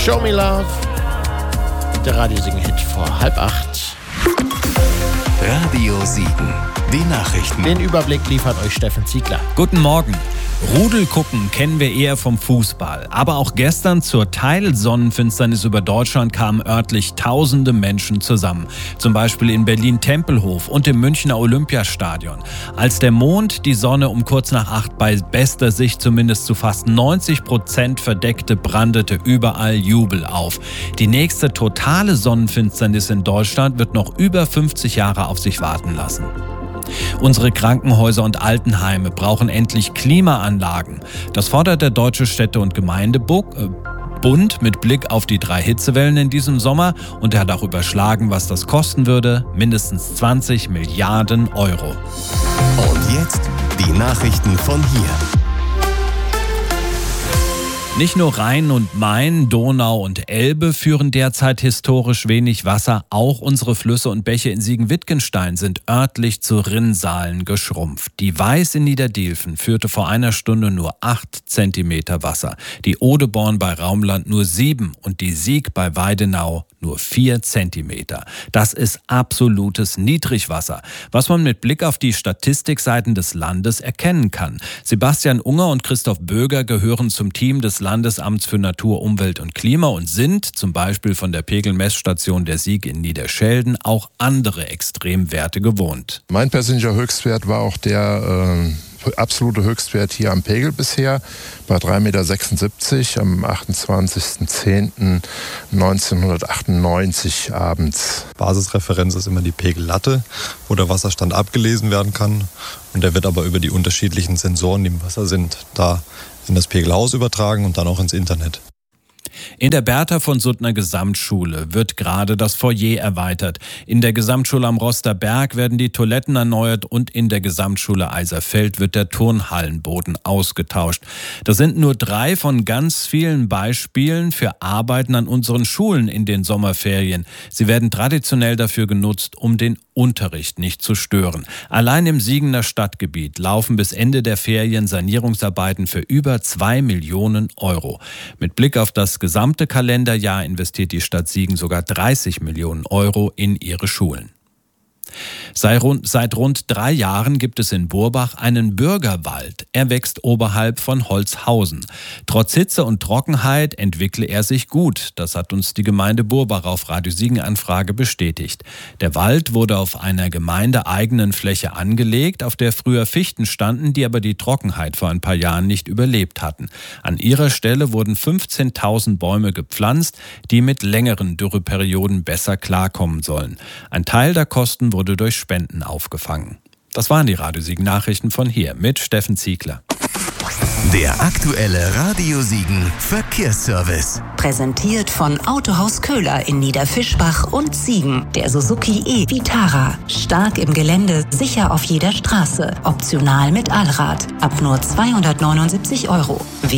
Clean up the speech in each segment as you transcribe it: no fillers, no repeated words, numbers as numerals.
Show Me Love, der Radiosiegen-Hit vor 7:30. Radio Siegen, die Nachrichten. Den Überblick liefert euch Steffen Ziegler. Guten Morgen. Rudel gucken kennen wir eher vom Fußball. Aber auch gestern zur Teilsonnenfinsternis über Deutschland kamen örtlich tausende Menschen zusammen. Zum Beispiel in Berlin-Tempelhof und im Münchner Olympiastadion. Als der Mond die Sonne um kurz nach 8 bei bester Sicht zumindest zu fast 90% verdeckte, brandete überall Jubel auf. Die nächste totale Sonnenfinsternis in Deutschland wird noch über 50 Jahre auf sich warten lassen. Unsere Krankenhäuser und Altenheime brauchen endlich Klimaanlagen. Das fordert der Deutsche Städte- und Gemeindebund mit Blick auf die 3 Hitzewellen in diesem Sommer. Und er hat auch überschlagen, was das kosten würde. Mindestens 20 Milliarden Euro. Und jetzt die Nachrichten von hier. Nicht nur Rhein und Main, Donau und Elbe führen derzeit historisch wenig Wasser. Auch unsere Flüsse und Bäche in Siegen-Wittgenstein sind örtlich zu Rinnsalen geschrumpft. Die Weiß in Niederdielfen führte vor einer Stunde nur 8 Zentimeter Wasser. Die Odeborn bei Raumland nur 7 und die Sieg bei Weidenau nur 4 Zentimeter. Das ist absolutes Niedrigwasser, was man mit Blick auf die Statistikseiten des Landes erkennen kann. Sebastian Unger und Christoph Böger gehören zum Team des Landesamts für Natur, Umwelt und Klima und sind, zum Beispiel von der Pegelmessstation der Sieg in Niederschelden, auch andere Extremwerte gewohnt. Mein persönlicher Höchstwert war auch der absolute Höchstwert hier am Pegel bisher bei 3,76 Meter am 28.10.1998 abends. Basisreferenz ist immer die Pegellatte, wo der Wasserstand abgelesen werden kann. Und der wird aber über die unterschiedlichen Sensoren, die im Wasser sind, da in das Pegelhaus übertragen und dann auch ins Internet. In der Bertha von Suttner Gesamtschule wird gerade das Foyer erweitert. In der Gesamtschule am Rosterberg werden die Toiletten erneuert und in der Gesamtschule Eiserfeld wird der Turnhallenboden ausgetauscht. Das sind nur 3 von ganz vielen Beispielen für Arbeiten an unseren Schulen in den Sommerferien. Sie werden traditionell dafür genutzt, um den Unterricht nicht zu stören. Allein im Siegener Stadtgebiet laufen bis Ende der Ferien Sanierungsarbeiten für über 2 Millionen Euro. Mit Blick auf das gesamte Kalenderjahr investiert die Stadt Siegen sogar 30 Millionen Euro in ihre Schulen. Seit rund 3 Jahren gibt es in Burbach einen Bürgerwald. Er wächst oberhalb von Holzhausen. Trotz Hitze und Trockenheit entwickle er sich gut. Das hat uns die Gemeinde Burbach auf Radio Siegen-Anfrage bestätigt. Der Wald wurde auf einer gemeindeeigenen Fläche angelegt, auf der früher Fichten standen, die aber die Trockenheit vor ein paar Jahren nicht überlebt hatten. An ihrer Stelle wurden 15.000 Bäume gepflanzt, die mit längeren Dürreperioden besser klarkommen sollen. Ein Teil der Kosten wurde durch Spenden aufgefangen. Das waren die Radio Siegen Nachrichten von hier mit Steffen Ziegler. Der aktuelle Radio Siegen Verkehrsservice. Präsentiert von Autohaus Köhler in Niederfischbach und Siegen. Der Suzuki e-Vitara. Stark im Gelände, sicher auf jeder Straße. Optional mit Allrad. Ab nur 279 €.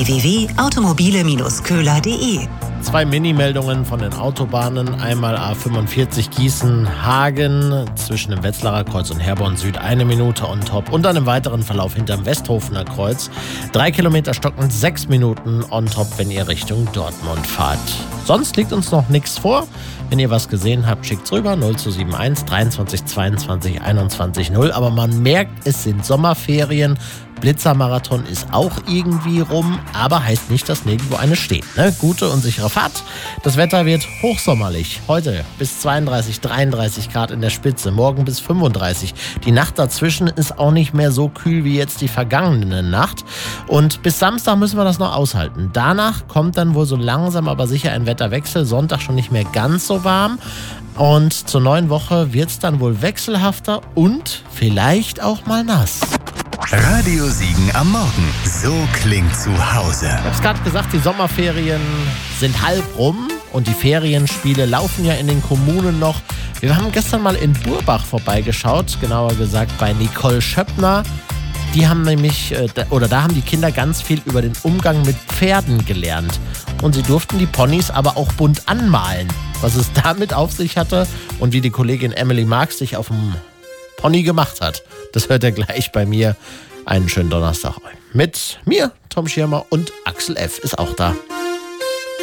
www.automobile-köhler.de. 2 Mini-Meldungen von den Autobahnen. Einmal A45 Gießen-Hagen zwischen dem Wetzlarer Kreuz und Herborn Süd 1 Minute on top. Und dann im weiteren Verlauf hinterm Westhofener Kreuz 3 Kilometer stockend 6 Minuten on top, wenn ihr Richtung Dortmund fahrt. Sonst liegt uns noch nichts vor. Wenn ihr was gesehen habt, schickt's rüber. 0271 23 22 21 0. Aber man merkt, es sind Sommerferien. Blitzermarathon ist auch irgendwie rum, aber heißt nicht, dass nirgendwo eine steht. Ne? Gute und sichere Fahrt. Das Wetter wird hochsommerlich. Heute bis 32, 33 Grad in der Spitze, morgen bis 35. Die Nacht dazwischen ist auch nicht mehr so kühl wie jetzt die vergangene Nacht. Und bis Samstag müssen wir das noch aushalten. Danach kommt dann wohl so langsam aber sicher ein Wetterwechsel. Sonntag schon nicht mehr ganz so warm. Und zur neuen Woche wird es dann wohl wechselhafter und vielleicht auch mal nass. Radio Siegen am Morgen. So klingt zu Hause. Ich hab's gerade gesagt, die Sommerferien sind halb rum und die Ferienspiele laufen ja in den Kommunen noch. Wir haben gestern mal in Burbach vorbeigeschaut, genauer gesagt bei Nicole Schöppner. Die haben nämlich, da haben die Kinder ganz viel über den Umgang mit Pferden gelernt. Und sie durften die Ponys aber auch bunt anmalen. Was es damit auf sich hatte und wie die Kollegin Emily Marx sich auf dem Pony gemacht hat, das hört ihr gleich bei mir. Einen schönen Donnerstag mit mir, Tom Schirmer, und Axel F. ist auch da.